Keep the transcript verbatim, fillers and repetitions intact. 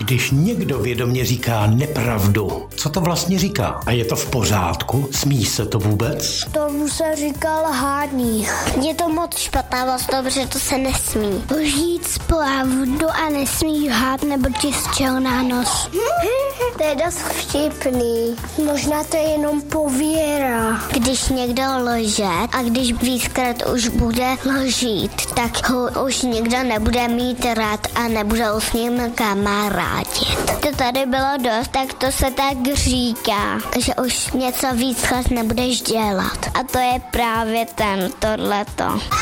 Když někdo vědomě říká nepravdu, co to vlastně říká? A je to v pořádku? Smí se to vůbec? Tomu se říká lhání. Je to moc špatná vlastně, protože to se nesmí. Říct pravdu a nesmí lhát nebo ti střelná nos. To je dost vtipný. Možná to je jenom pověra. Když někdo lže a když víckrát už bude lžít, tak ho už nikdo nebude mít rád a nebude s ním kamarádit. To tady bylo dost, tak to se tak říká, že už něco víckrát nebudeš dělat. A to je právě ten tohleto.